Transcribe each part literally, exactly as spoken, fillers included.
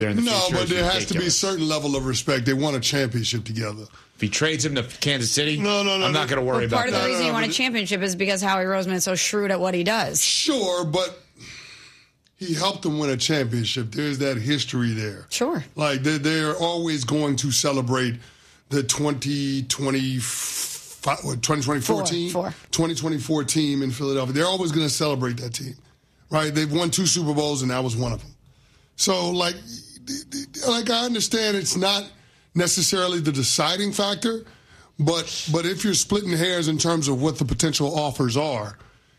in the no, future. but there has to be a ridiculous. certain level of respect. They won a championship together. If he trades him to Kansas City, no, no, no, I'm not going to worry well, about part that. of the reason no, he no, won a it, championship is because Howie Roseman is so shrewd at what he does. Sure, but he helped them win a championship. There's that history there. Sure. Like, they're, they're always going to celebrate the twenty twenty-five, what, twenty twenty-four team? Four. twenty twenty-four team in Philadelphia. They're always going to celebrate that team, right? They've won two Super Bowls, and that was one of them. So, like, like I understand it's not necessarily the deciding factor, but but if you're splitting hairs in terms of what the potential offers are,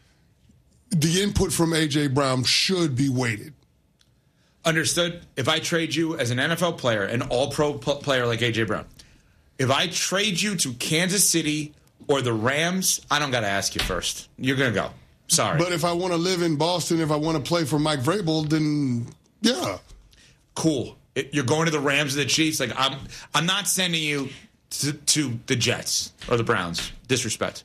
the input from A J. Brown should be weighted. Understood. If I trade you as an N F L player, an all-pro pl- player like A J. Brown, if I trade you to Kansas City or the Rams, I don't got to ask you first. You're going to go. Sorry. But if I want to live in Boston, if I want to play for Mike Vrabel, then yeah. Cool. It, you're going to the Rams or the Chiefs. Like I'm, I'm not sending you to, to the Jets or the Browns. Disrespect.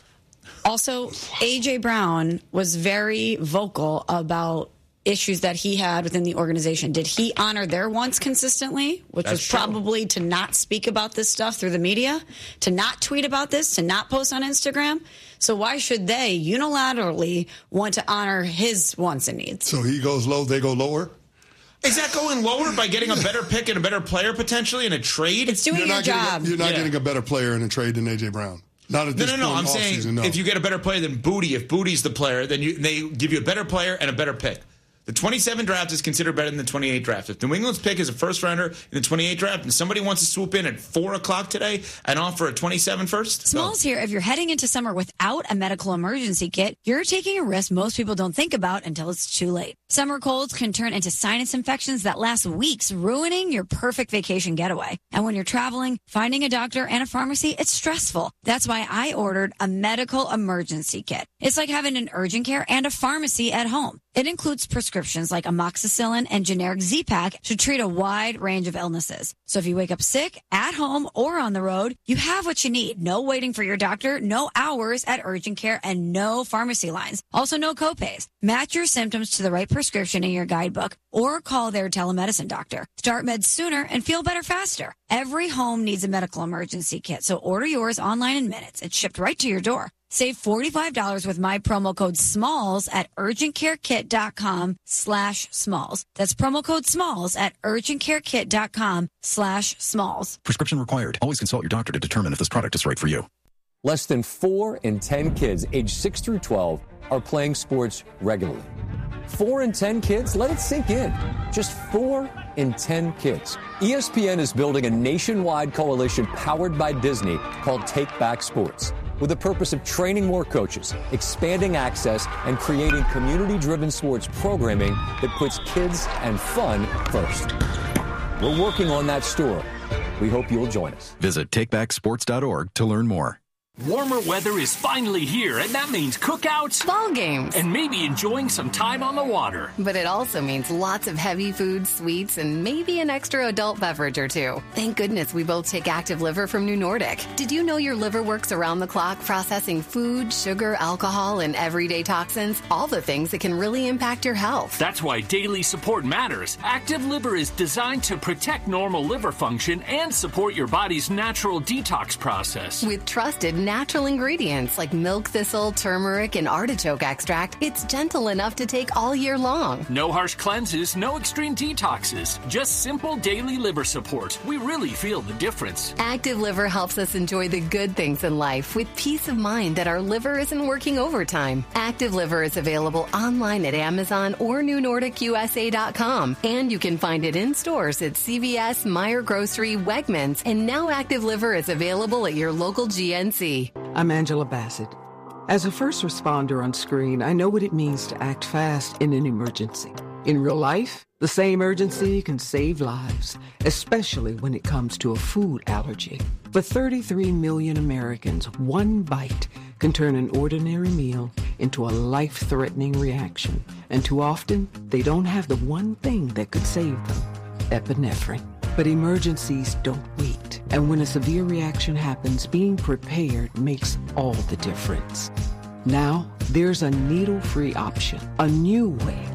Also, A J. Brown was very vocal about issues that he had within the organization. Did he honor their wants consistently, which That's was true. probably to not speak about this stuff through the media, to not tweet about this, to not post on Instagram? So why should they unilaterally want to honor his wants and needs? So he goes low, they go lower? Is that going lower by getting a better pick and a better player potentially in a trade? It's doing You're your not job. Getting, you're not Yeah. getting a better player in a trade than A J. Brown. Not at No, this no, no. point I'm off saying season, no. if you get a better player than Booty, if Booty's the player, then you, they give you a better player and a better pick. The twenty-seven draft is considered better than the twenty-eight draft. If New England's pick is a first rounder in the twenty-eight draft and somebody wants to swoop in at four o'clock today and offer a twenty-seven first, Smalls here. If you're heading into summer without a medical emergency kit, you're taking a risk most people don't think about until it's too late. Summer colds can turn into sinus infections that last weeks, ruining your perfect vacation getaway. And when you're traveling, finding a doctor and a pharmacy, it's stressful. That's why I ordered a medical emergency kit. It's like having an urgent care and a pharmacy at home. It includes prescriptions like amoxicillin and generic Z-Pak to treat a wide range of illnesses. So if you wake up sick, at home, or on the road, you have what you need. No waiting for your doctor, no hours at urgent care, and no pharmacy lines. Also, no copays. Match your symptoms to the right prescription in your guidebook or call their telemedicine doctor. Start meds sooner and feel better faster. Every home needs a medical emergency kit, so order yours online in minutes. It's shipped right to your door. Save forty-five dollars with my promo code SMALLS at urgentcarekit.com slash SMALLS. That's promo code SMALLS at urgentcarekit.com slash SMALLS. Prescription required. Always consult your doctor to determine if this product is right for you. Less than four in ten kids aged six through twelve are playing sports regularly. Four in ten kids? Let it sink in. Just four in ten kids. E S P N is building a nationwide coalition powered by Disney called Take Back Sports, with the purpose of training more coaches, expanding access, and creating community-driven sports programming that puts kids and fun first. We're working on that story. We hope you'll join us. Visit take back sports dot org to learn more. Warmer weather is finally here, and that means cookouts, ball games, and maybe enjoying some time on the water. But it also means lots of heavy foods, sweets, and maybe an extra adult beverage or two. Thank goodness we both take Active Liver from New Nordic. Did you know your liver works around the clock processing food, sugar, alcohol, and everyday toxins? All the things that can really impact your health. That's why daily support matters. Active Liver is designed to protect normal liver function and support your body's natural detox process. With trusted natural ingredients like milk thistle, turmeric, and artichoke extract, it's gentle enough to take all year long. No harsh cleanses, no extreme detoxes, just simple daily liver support. We really feel the difference. Active Liver helps us enjoy the good things in life with peace of mind that our liver isn't working overtime. Active Liver is available online at Amazon or new nordic u s a dot com, and you can find it in stores at C V S, Meijer Grocery, Wegmans, and now Active Liver is available at your local G N C. I'm Angela Bassett. As a first responder on screen, I know what it means to act fast in an emergency. In real life, the same urgency can save lives, especially when it comes to a food allergy. For thirty-three million Americans, one bite can turn an ordinary meal into a life-threatening reaction. And too often, they don't have the one thing that could save them: epinephrine. But emergencies don't wait. And when a severe reaction happens, being prepared makes all the difference. Now, there's a needle-free option, a new way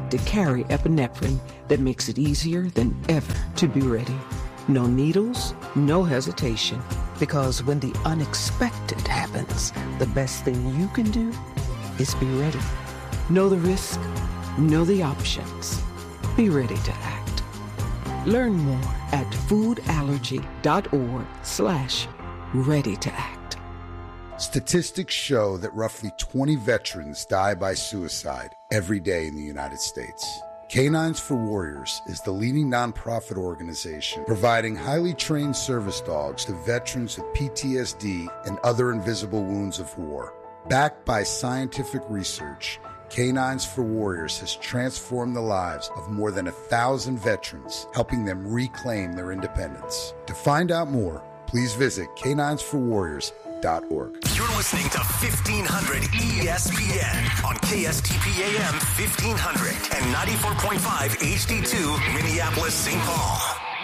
to carry epinephrine that makes it easier than ever to be ready. No needles, no hesitation, because when the unexpected happens, the best thing you can do is be ready. Know the risk, know the options. Be ready to act. Learn more at foodallergy.org slash ready to act. Statistics show that roughly twenty veterans die by suicide every day in the United States. Canines for Warriors is the leading nonprofit organization providing highly trained service dogs to veterans with P T S D and other invisible wounds of war. Backed by scientific research, Canines for Warriors has transformed the lives of more than a thousand veterans, helping them reclaim their independence. To find out more, please visit canines for warriors dot org. You're listening to fifteen hundred E S P N on K S T P A M fifteen hundred and ninety-four point five H D two Minneapolis, Saint Paul.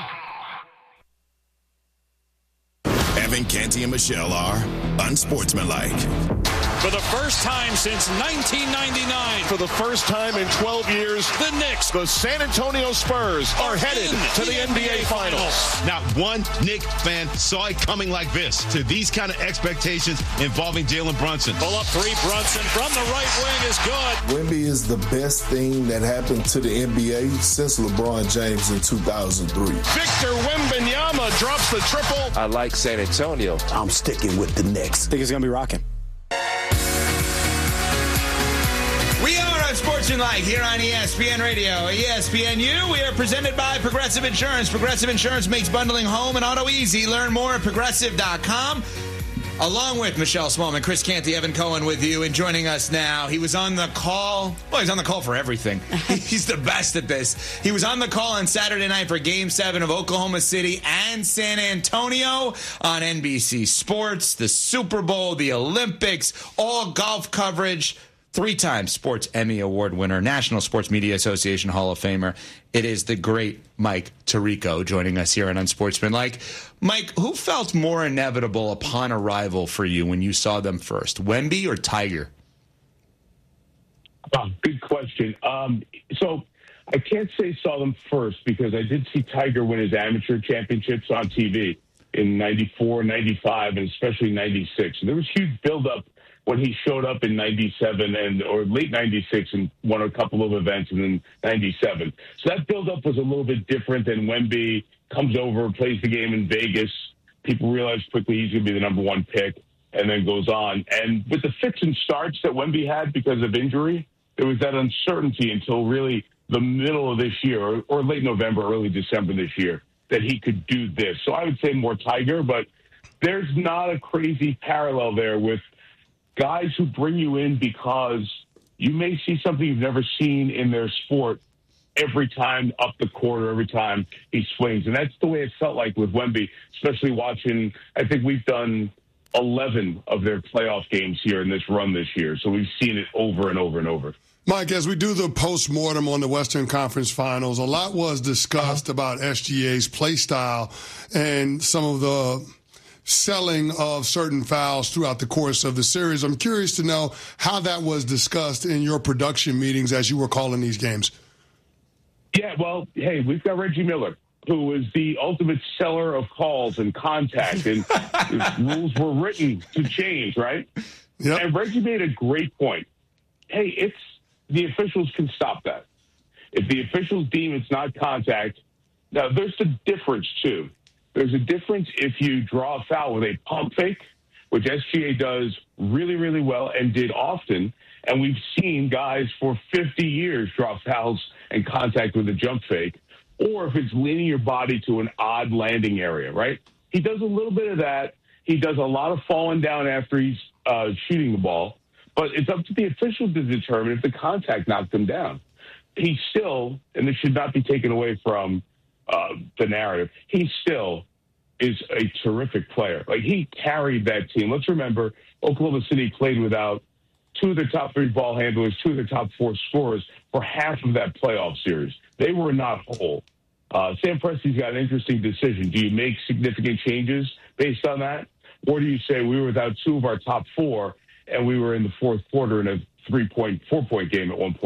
Evan, Canty, and Michelle are unsportsmanlike. For the first time since nineteen ninety-nine. For the first time in twelve years, the Knicks, the San Antonio Spurs, are headed to the N B A Finals. Not one Knicks fan saw it coming like this. To these kind of expectations involving Jalen Brunson. Pull up three, Brunson from the right wing is good. Wemby is the best thing that happened to the N B A since LeBron James in two thousand three. Victor Wembanyama drops the triple. I like San Antonio. I'm sticking with the Knicks. I think it's going to be rocking. We are Unsportsmanlike here on E S P N Radio, E S P N U. We are presented by Progressive Insurance. Progressive Insurance makes bundling home and auto easy. Learn more at progressive dot com. Along with Michelle Smallman, Chris Canty, Evan Cohen with you, and joining us now. He was on the call. Well, he's on the call for everything. He's the best at this. He was on the call on Saturday night for Game seven of Oklahoma City and San Antonio on N B C Sports, the Super Bowl, the Olympics, all golf coverage. Three-time Sports Emmy Award winner, National Sports Media Association Hall of Famer. It is the great Mike Tirico joining us here on Unsportsmanlike. Mike, who felt more inevitable upon arrival for you when you saw them first, Wemby or Tiger? Oh, good question. Um, so I can't say saw them first because I did see Tiger win his amateur championships on T V in ninety-four, ninety-five, and especially ninety-six. And there was huge buildup when he showed up in ninety-seven and or late ninety-six and won a couple of events and then ninety-seven. So that buildup was a little bit different than Wemby comes over, plays the game in Vegas. People realize quickly he's going to be the number one pick and then goes on. And with the fits and starts that Wemby had because of injury, there was that uncertainty until really the middle of this year or, or late November, early December this year that he could do this. So I would say more Tiger, but there's not a crazy parallel there with guys who bring you in because you may see something you've never seen in their sport every time up the court or every time he swings. And that's the way it felt like with Wemby, especially watching, I think we've done eleven of their playoff games here in this run this year. So we've seen it over and over and over. Mike, as we do the post-mortem on the Western Conference Finals, a lot was discussed about S G A's play style and some of the selling of certain fouls throughout the course of the series. I'm curious to know how that was discussed in your production meetings as you were calling these games. Yeah, well, hey, we've got Reggie Miller, who is the ultimate seller of calls and contact, and rules were written to change, right? Yep. And Reggie made a great point. Hey, it's the officials can stop that. If the officials deem it's not contact, now there's a difference, too. There's a difference if you draw a foul with a pump fake, which S G A does really, really well and did often. And we've seen guys for fifty years draw fouls and contact with a jump fake, or if it's leaning your body to an odd landing area, right? He does a little bit of that. He does a lot of falling down after he's uh, shooting the ball. But it's up to the officials to determine if the contact knocked him down. He still, and this should not be taken away from Uh, the narrative, he still is a terrific player. Like, he carried that team. Let's remember, Oklahoma City played without two of their top three ball handlers, two of their top four scorers for half of that playoff series. They were not whole. Uh, Sam Presti's got an interesting decision. Do you make significant changes based on that? Or do you say we were without two of our top four and we were in the fourth quarter in a three-point, four-point game at one point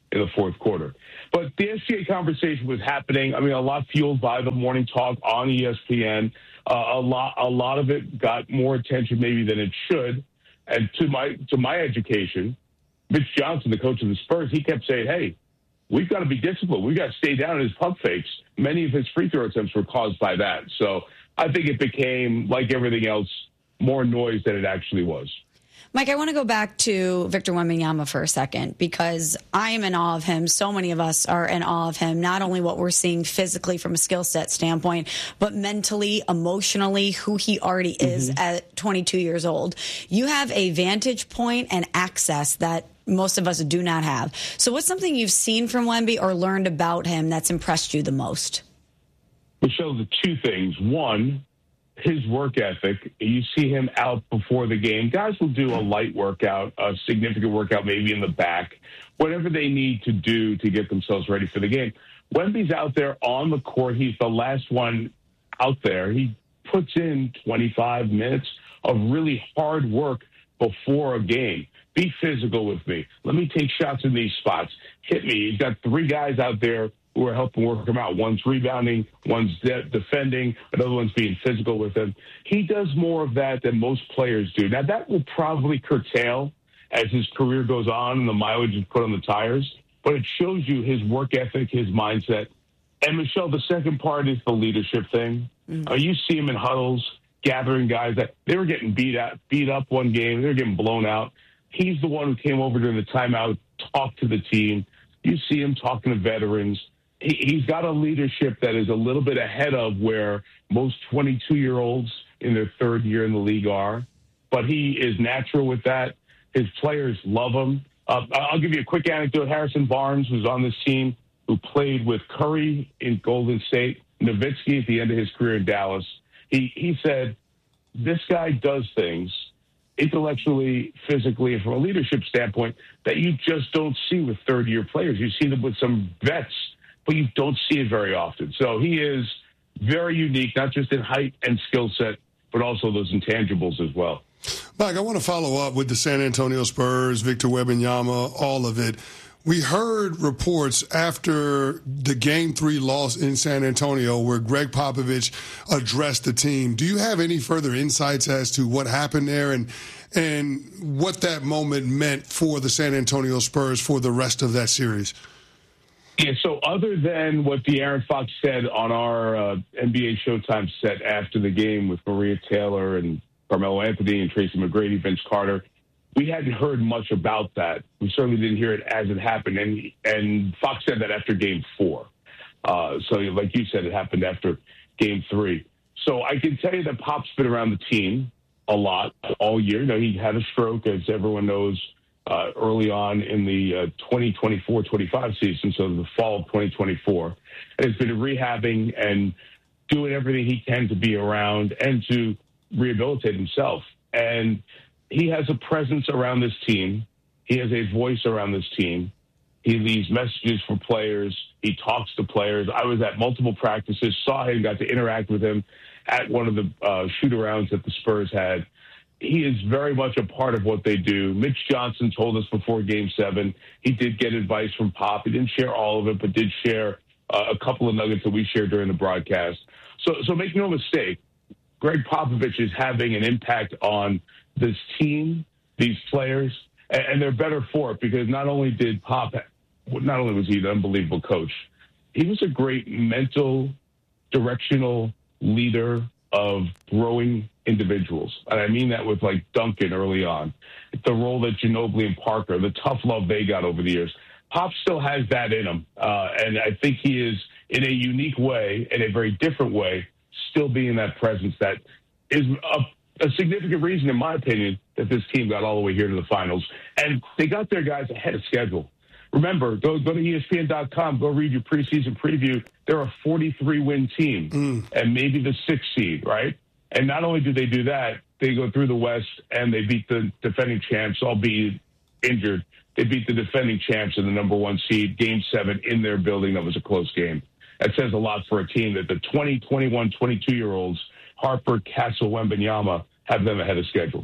in the fourth quarter. But the S G A conversation was happening. I mean, a lot fueled by the morning talk on E S P N. Uh, a lot, a lot of it got more attention maybe than it should. And to my to my education, Mitch Johnson, the coach of the Spurs, he kept saying, "Hey, we've got to be disciplined. We've got to stay down on his pump fakes." Many of his free throw attempts were caused by that. So I think it became, like everything else, more noise than it actually was. Mike, I want to go back to Victor Wembanyama for a second because I am in awe of him. So many of us are in awe of him, not only what we're seeing physically from a skill set standpoint, but mentally, emotionally, who he already is mm-hmm. at twenty-two years old. You have a vantage point and access that most of us do not have. So what's something you've seen from Wemby or learned about him that's impressed you the most? Michelle, the two things. One, his work ethic. You see him out before the game. Guys will do a light workout, a significant workout, maybe in the back, whatever they need to do to get themselves ready for the game. Wemby's out there on the court. He's the last one out there. He puts in twenty-five minutes of really hard work before a game. Be physical with me. Let me take shots in these spots. Hit me. He's got three guys out there who are helping work him out. One's rebounding, one's de- defending, another one's being physical with him. He does more of that than most players do. Now, that will probably curtail as his career goes on and the mileage is put on the tires, but it shows you his work ethic, his mindset. And, Michelle, the second part is the leadership thing. Mm-hmm. Uh, you see him in huddles, gathering guys that they were getting beat out, beat up one game. They were getting blown out. He's the one who came over during the timeout, talked to the team. You see him talking to veterans. He, he's got a leadership that is a little bit ahead of where most twenty-two-year-olds in their third year in the league are. But he is natural with that. His players love him. Uh, I'll give you a quick anecdote. Harrison Barnes was on this team who played with Curry in Golden State, Nowitzki at the end of his career in Dallas. He, he said, this guy does things intellectually, physically, and from a leadership standpoint that you just don't see with third-year players. You see them with some vets, but you don't see it very often. So he is very unique, not just in height and skill set, but also those intangibles as well. Mike, I want to follow up with the San Antonio Spurs, Victor Wembanyama, all of it. We heard reports after the Game three loss in San Antonio where Greg Popovich addressed the team. Do you have any further insights as to what happened there and and what that moment meant for the San Antonio Spurs for the rest of that series? Yeah, so other than what De'Aaron Fox said on our uh, N B A Showtime set after the game with Maria Taylor and Carmelo Anthony and Tracy McGrady, Vince Carter, we hadn't heard much about that. We certainly didn't hear it as it happened. And and Fox said that after game four. Uh, so like you said, it happened after game three. So I can tell you that Pop's been around the team a lot all year. You know, he had a stroke, as everyone knows, uh, early on in the uh, twenty twenty-four twenty-five season, so the fall of twenty twenty-four. And has been rehabbing and doing everything he can to be around and to rehabilitate himself. And he has a presence around this team. He has a voice around this team. He leaves messages for players. He talks to players. I was at multiple practices, saw him, got to interact with him at one of the uh, shoot-arounds that the Spurs had. He is very much a part of what they do. Mitch Johnson told us before Game seven he did get advice from Pop. He didn't share all of it, but did share uh, a couple of nuggets that we shared during the broadcast. So, so make no mistake, Greg Popovich is having an impact on this team, these players, and, and they're better for it because not only did Pop, not only was he an unbelievable coach, he was a great mental, directional leader of growing individuals. And I mean that with like Duncan early on, the role that Ginobili and Parker, the tough love they got over the years. Pop still has that in him. Uh, and I think he is in a unique way, in a very different way, still being that presence that is a, a significant reason, in my opinion, that this team got all the way here to the finals. And they got their guys ahead of schedule. Remember, go go to E S P N dot com, go read your preseason preview. They're a forty-three win team mm. and maybe the sixth seed, right? And not only do they do that, they go through the West and they beat the defending champs, albeit injured. They beat the defending champs in the number one seed, game seven in their building. That was a close game. That says a lot for a team that the twenty, twenty-one, twenty-two-year-olds, Harper, Castle, Wembanyama, have them ahead of schedule.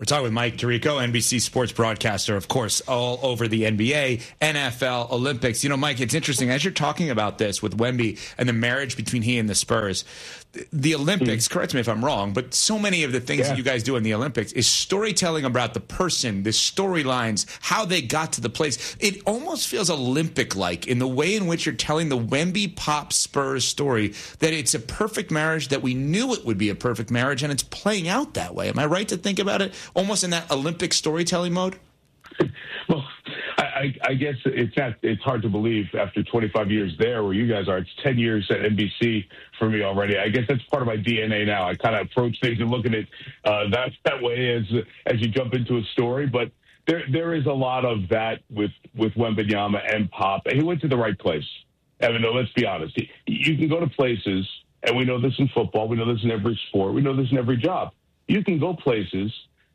We're talking with Mike Tirico, N B C sports broadcaster, of course, all over the N B A, N F L, Olympics. You know, Mike, it's interesting. As you're talking about this with Wemby and the marriage between he and the Spurs, the Olympics, mm-hmm. correct me if I'm wrong, but so many of the things yeah. that you guys do in the Olympics is storytelling about the person, the storylines, how they got to the place. It almost feels Olympic-like in the way in which you're telling the Wemby Pop Spurs story, that it's a perfect marriage, that we knew it would be a perfect marriage, and it's playing out that way. Am I right to think about it almost in that Olympic storytelling mode? Well, I, I guess it's not, it's hard to believe after twenty-five years there where you guys are. It's ten years at N B C for me already. I guess that's part of my D N A now. I kind of approach things and look at it uh, that that way as as you jump into a story. But there there is a lot of that with with Wembanyama and Pop. And he went to the right place. I mean, no, let's be honest. You can go to places, and we know this in football. We know this in every sport. We know this in every job. You can go places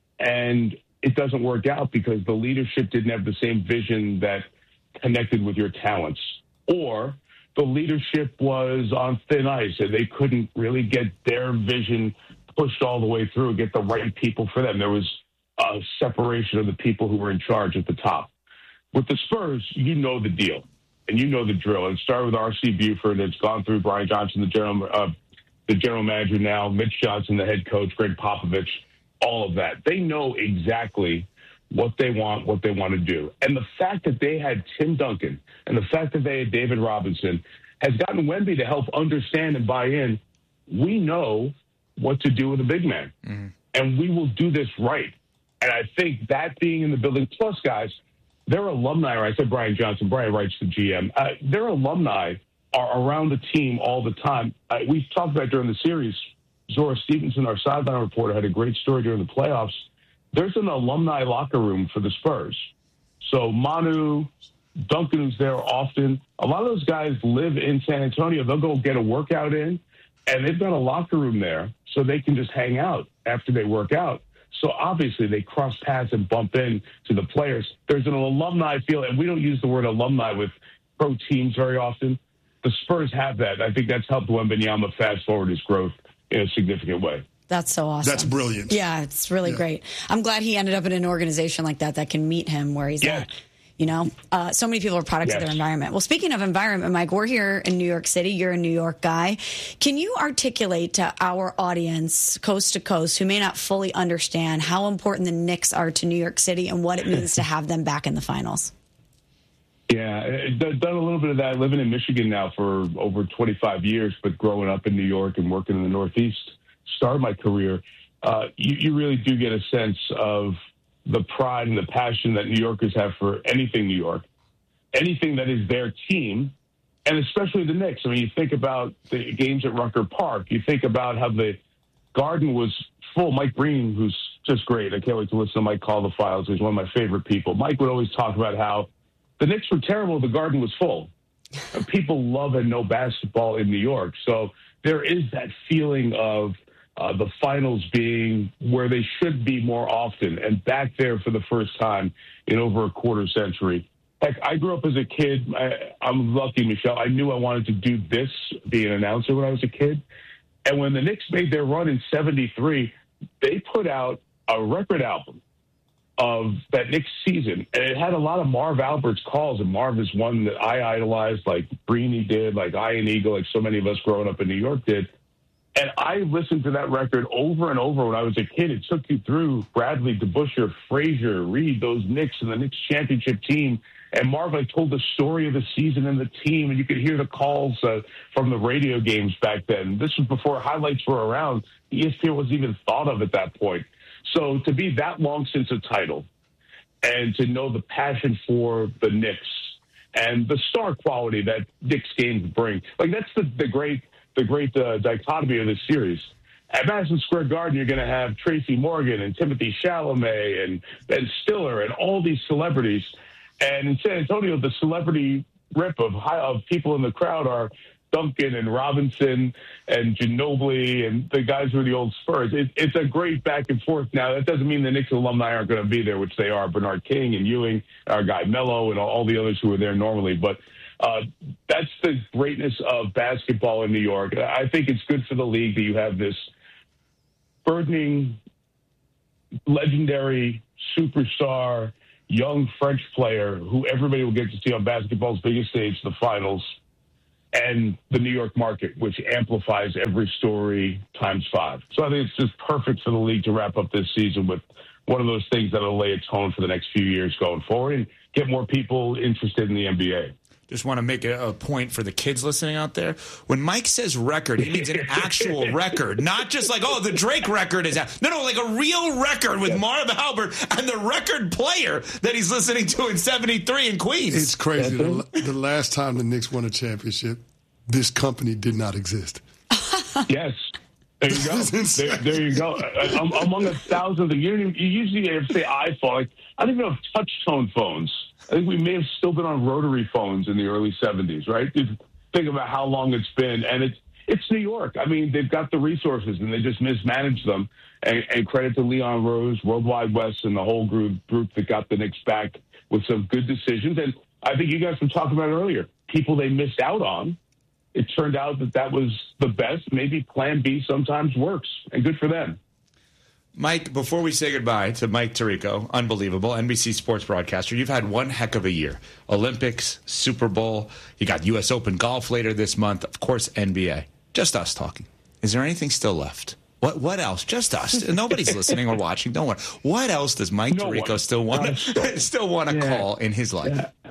and it doesn't work out because the leadership didn't have the same vision that connected with your talents, or the leadership was on thin ice and they couldn't really get their vision pushed all the way through and get the right people for them. There was a separation of the people who were in charge at the top. With the Spurs, you know the deal and you know the drill. And it started with R C Buford. It's gone through Brian Johnson, the general, uh, the general manager now, Mitch Johnson, the head coach, Greg Popovich. All of that. They know exactly what they want, what they want to do. And the fact that they had Tim Duncan and the fact that they had David Robinson has gotten Wemby to help understand and buy in. We know what to do with a big man, mm-hmm. and we will do this right. And I think that being in the building, plus, guys, their alumni, or I said Brian Johnson, Brian Wright's the G M, uh, their alumni are around the team all the time. Uh, we've talked about during the series, Zora Stevenson, our sideline reporter, had a great story during the playoffs. There's an alumni locker room for the Spurs. So Manu, Duncan, who's there often, a lot of those guys live in San Antonio. They'll go get a workout in, and they've got a locker room there so they can just hang out after they work out. So obviously they cross paths and bump in to the players. There's an alumni feel, and we don't use the word alumni with pro teams very often. The Spurs have that. I think that's helped Wembanyama fast forward his growth in a significant way. That's so awesome. That's brilliant. Yeah, it's really yeah. great. I'm glad he ended up in an organization like that that can meet him where he's yeah. at. You know, uh, so many people are products yes. of their environment. Well, speaking of environment, Mike, we're here in New York City. You're a New York guy. Can you articulate to our audience, coast to coast, who may not fully understand how important the Knicks are to New York City and what it means to have them back in the finals? Yeah, I've done a little bit of that. Living in Michigan now for over twenty-five years, but growing up in New York and working in the Northeast, started my career. Uh, you, you really do get a sense of the pride and the passion that New Yorkers have for anything New York, anything that is their team, and especially the Knicks. I mean, you think about the games at Rucker Park. You think about how the Garden was full. Mike Breen, who's just great. I can't wait to listen to Mike call the files. He's one of my favorite people. Mike would always talk about how the Knicks were terrible. The Garden was full. People love and know basketball in New York. So there is that feeling of uh, the finals being where they should be more often and back there for the first time in over a quarter century. Heck, I grew up as a kid. I, I'm lucky, Michelle. I knew I wanted to do this, be an announcer when I was a kid. And when the Knicks made their run in seventy-three, they put out a record album of that Knicks season. And it had a lot of Marv Albert's calls, and Marv is one that I idolized, like Breeny did, like Ian Eagle, like so many of us growing up in New York did. And I listened to that record over and over when I was a kid. It took you through Bradley, DeBusschere, Frazier, Reed, those Knicks and the Knicks championship team. And Marv, like, told the story of the season and the team, and you could hear the calls uh, from the radio games back then. This was before highlights were around. E S P N wasn't even thought of at that point. So to be that long since a title and to know the passion for the Knicks and the star quality that Knicks games bring, like that's the, the great the great uh, dichotomy of this series. At Madison Square Garden, you're going to have Tracy Morgan and Timothy Chalamet and Ben Stiller and all these celebrities. And in San Antonio, the celebrity rip of, high, of people in the crowd are Duncan and Robinson and Ginobili and the guys who are the old Spurs. It, it's a great back and forth. Now, that doesn't mean the Knicks alumni aren't going to be there, which they are. Bernard King and Ewing, our guy Mello, and all, all the others who are there normally. But uh, that's the greatness of basketball in New York. I think it's good for the league that you have this burdening legendary superstar young French player who everybody will get to see on basketball's biggest stage, the finals, and the New York market, which amplifies every story times five. So I think it's just perfect for the league to wrap up this season with one of those things that will lay a tone for the next few years going forward and get more people interested in the N B A. Just want to make a, a point for the kids listening out there. When Mike says record, he means an actual record, not just like, oh, the Drake record is out. No, no, like a real record with Marv Albert and the record player that he's listening to in seventy-three in Queens. It's crazy. The, the last time the Knicks won a championship, this company did not exist. Yes. There you go. There, there you go. Um, among a thousand, you, don't even, you usually have to say iPhone. Like, I don't even have touch tone phones. I think we may have still been on rotary phones in the early seventies, right? Just think about how long it's been. And it's it's New York. I mean, they've got the resources, and they just mismanaged them. And, and credit to Leon Rose, Worldwide West, and the whole group, group that got the Knicks back with some good decisions. And I think you guys were talking about earlier, people they missed out on. It turned out that that was the best. Maybe plan B sometimes works, and good for them. Mike, before we say goodbye to Mike Tirico, unbelievable, N B C sports broadcaster, you've had one heck of a year. Olympics, Super Bowl, you got U S Open golf later this month, of course, N B A. Just us talking. Is there anything still left? What What else? Just us. Nobody's listening or watching. Don't worry. What else does Mike no Tirico one. still want to still want to yeah. call in his life? Yeah.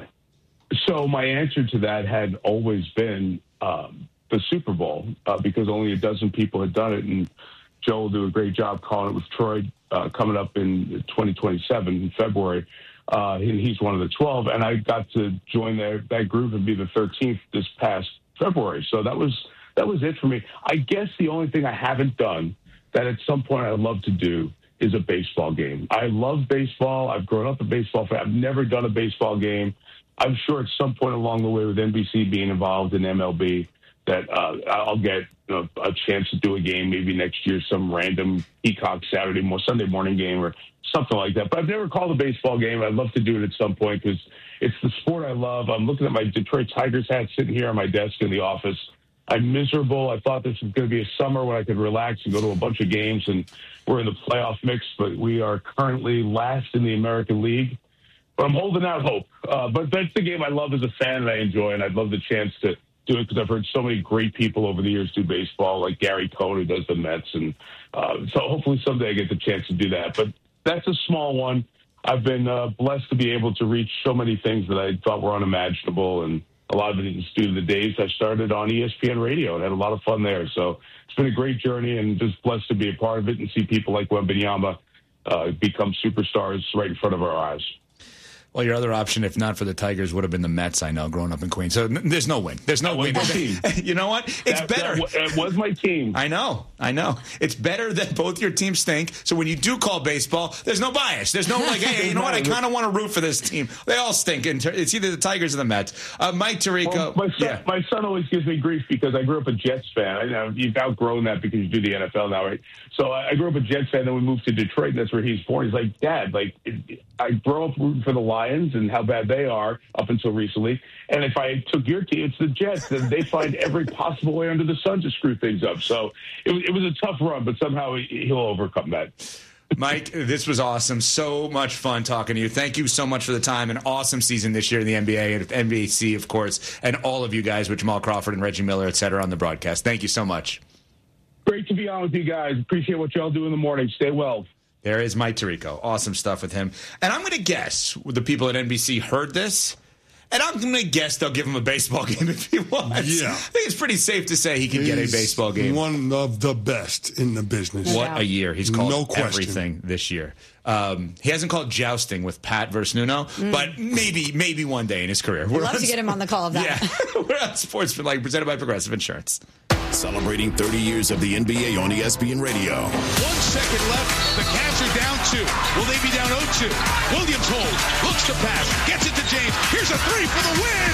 So my answer to that had always been um, the Super Bowl, uh, because only a dozen people had done it, and Joe will do a great job calling it with Troy uh, coming up in twenty twenty-seven in February. Uh, and he's one of the twelve, and I got to join their, that group and be the thirteenth this past February. So that was that was it for me. I guess the only thing I haven't done that at some point I'd love to do is a baseball game. I love baseball. I've grown up a baseball fan. I've never done a baseball game. I'm sure at some point along the way with N B C being involved in M L B that uh, I'll get you know, a chance to do a game maybe next year, some random Peacock Saturday or Sunday morning game or something like that. But I've never called a baseball game. I'd love to do it at some point because it's the sport I love. I'm looking at my Detroit Tigers hat sitting here on my desk in the office. I'm miserable. I thought this was going to be a summer when I could relax and go to a bunch of games, and we're in the playoff mix, but we are currently last in the American League. But I'm holding out hope. Uh, but that's the game I love as a fan and I enjoy, and I'd love the chance to do it because I've heard so many great people over the years do baseball, like Gary Cohn, who does the Mets. And uh, so hopefully someday I get the chance to do that. But that's a small one. I've been uh, blessed to be able to reach so many things that I thought were unimaginable, and a lot of it is due to the days I started on E S P N Radio and had a lot of fun there. So it's been a great journey and just blessed to be a part of it and see people like Wembanyama uh, become superstars right in front of our eyes. Well, your other option, if not for the Tigers, would have been the Mets, I know, growing up in Queens. So n- there's no win. There's no that win. Was my team. You know what? It's that, better. That, that was my team. I know. I know. It's better that both your teams stink. So when you do call baseball, there's no bias. There's no like, hey, you know what? I kind of want to root for this team. They all stink. It's either the Tigers or the Mets. Uh, Mike Tirico. Well, my, son, yeah. my son always gives me grief because I grew up a Jets fan. I know you've outgrown that because you do the N F L now, right? So I, I grew up a Jets fan. Then we moved to Detroit. And that's where he's born. He's like, Dad, like I grew up rooting for the Lions and how bad they are up until recently. And if I took your team, it's the Jets, then they find every possible way under the sun to screw things up. So it, it was a tough run, but somehow he'll overcome that. Mike, this was awesome. So much fun talking to you. Thank you so much for the time. An awesome season this year in the N B A and N B C, of course, and all of you guys with Jamal Crawford and Reggie Miller, et cetera, on the broadcast. Thank you so much. Great to be on with you guys. Appreciate what y'all do in the morning. Stay well. There is Mike Tirico. Awesome stuff with him. And I'm going to guess the people at N B C heard this, and I'm going to guess they'll give him a baseball game if he wants. Yeah. I think it's pretty safe to say he can He's get a baseball game. One of the best in the business. What a year. He's called no everything this year. Um, he hasn't called jousting with Pat versus Nuno, mm. but maybe maybe one day in his career. We'd love on, to get him on the call of that. Yeah. We're on Sportsmanlike, presented by Progressive Insurance. Celebrating thirty years of the N B A on E S P N Radio. One second left. The Cavs are down two. Will they be down oh two? Williams holds. Looks to pass. Gets it to James. Here's a three for the win.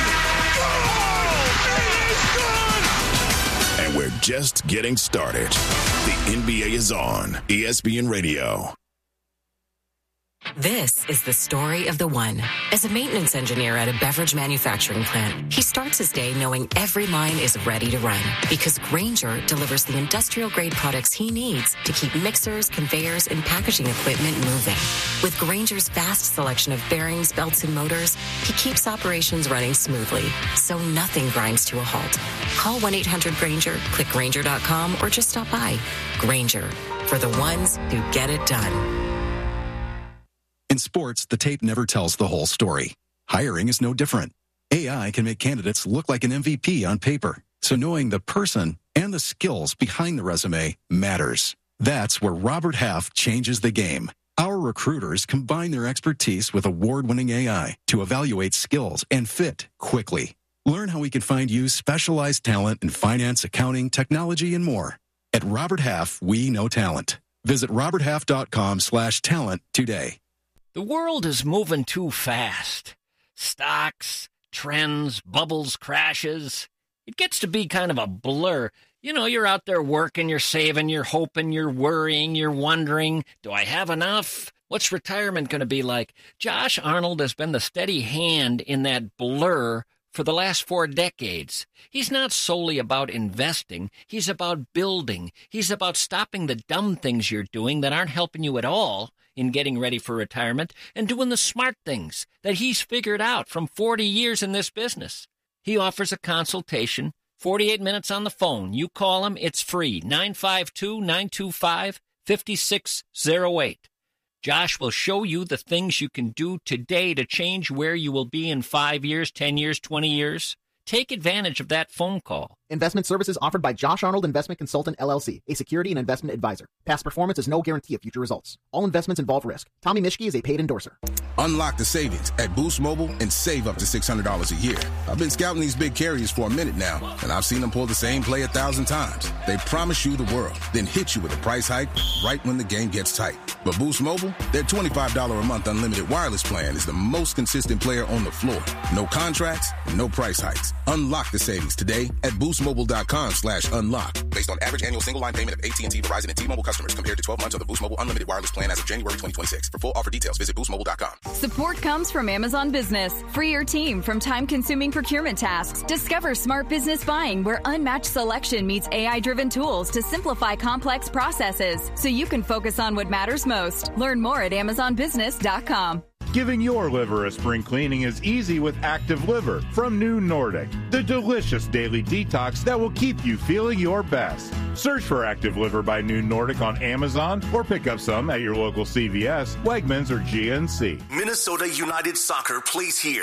Oh! It is good! And we're just getting started. The N B A is on E S P N Radio. This is the story of the one. As a maintenance engineer at a beverage manufacturing plant, he starts his day knowing every line is ready to run because Grainger delivers the industrial-grade products he needs to keep mixers, conveyors, and packaging equipment moving. With Grainger's vast selection of bearings, belts, and motors, he keeps operations running smoothly, so nothing grinds to a halt. Call one eight hundred Grainger, click Grainger dot com, or just stop by. Grainger, for the ones who get it done. In sports, the tape never tells the whole story. Hiring is no different. A I can make candidates look like an M V P on paper, so knowing the person and the skills behind the resume matters. That's where Robert Half changes the game. Our recruiters combine their expertise with award-winning A I to evaluate skills and fit quickly. Learn how we can find you specialized talent in finance, accounting, technology, and more. At Robert Half, we know talent. Visit robert half dot com slash talent today. The world is moving too fast. Stocks, trends, bubbles, crashes. It gets to be kind of a blur. You know, you're out there working, you're saving, you're hoping, you're worrying, you're wondering, do I have enough? What's retirement going to be like? Josh Arnold has been the steady hand in that blur for the last four decades. He's not solely about investing. He's about building. He's about stopping the dumb things you're doing that aren't helping you at all in getting ready for retirement and doing the smart things that he's figured out from forty years in this business. He offers a consultation, forty-eight minutes on the phone. You call him, it's free, nine five two, nine two five, five six zero eight. Josh will show you the things you can do today to change where you will be in five years, ten years, twenty years. Take advantage of that phone call. Investment services offered by Josh Arnold Investment Consultant, L L C, a security and investment advisor. Past performance is no guarantee of future results. All investments involve risk. Tommy Mischke is a paid endorser. Unlock the savings at Boost Mobile and save up to six hundred dollars a year. I've been scouting these big carriers for a minute now, and I've seen them pull the same play a thousand times. They promise you the world, then hit you with a price hike right when the game gets tight. But Boost Mobile, their twenty-five dollars a month unlimited wireless plan is the most consistent player on the floor. No contracts, no price hikes. Unlock the savings today at boost mobile dot com slash unlock. Based on average annual single line payment of A T and T, Verizon, and T-Mobile customers compared to twelve months of the Boost Mobile unlimited wireless plan as of January twenty twenty-six. For full offer details, visit boost mobile dot com. Support comes from Amazon Business. Free your team from time-consuming procurement tasks. Discover smart business buying where unmatched selection meets A I-driven tools to simplify complex processes so you can focus on what matters most. Learn more at amazon business dot com. Giving your liver a spring cleaning is easy with Active Liver from New Nordic, the delicious daily detox that will keep you feeling your best. Search for Active Liver by New Nordic on Amazon or pick up some at your local C V S, Wegmans, or G N C. Minnesota United Soccer plays here.